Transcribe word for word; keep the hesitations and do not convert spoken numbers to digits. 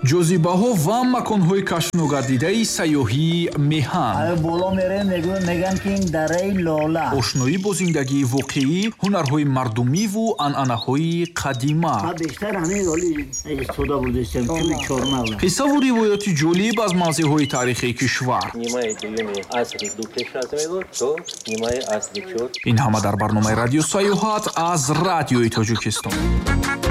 ҷозибаҳо ва маконҳои кашфногардидаи сайёҳии меҳан. боло мерем мегӯянд ки ин дараи лола. ошноӣ бо зиндагии воқеӣ, ҳунарҳои мардумиву анъанаҳои қадима. бештар ҳамин оли истифода бурдистем чорма. қиссаву ривояти ҷолиб аз мавзеъҳои таърихии кишвар. нимаи дуюми асри ду пеш аз милод то нимаи асри чор. ин ҳама дар барномаи радио Сайёҳат аз радиои Тоҷикистон.